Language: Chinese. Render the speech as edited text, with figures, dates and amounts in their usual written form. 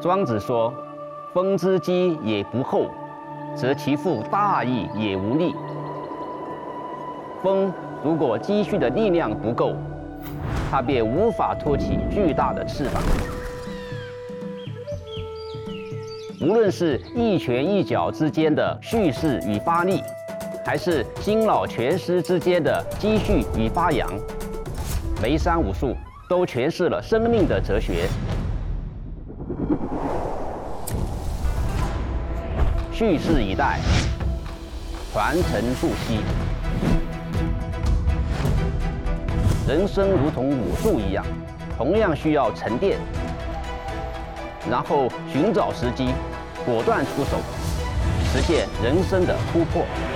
庄子说：“风之积也不厚，则其复大矣也无力。”风如果积蓄的力量不够，它便无法托起巨大的翅膀。无论是一拳一脚之间的蓄势与发力，还是新老全失之间的积蓄与发扬，梅山武术都诠释了生命的哲学。蓄势以待，传承不息。人生如同武术一样，同样需要沉淀，然后寻找时机，果断出手，实现人生的突破。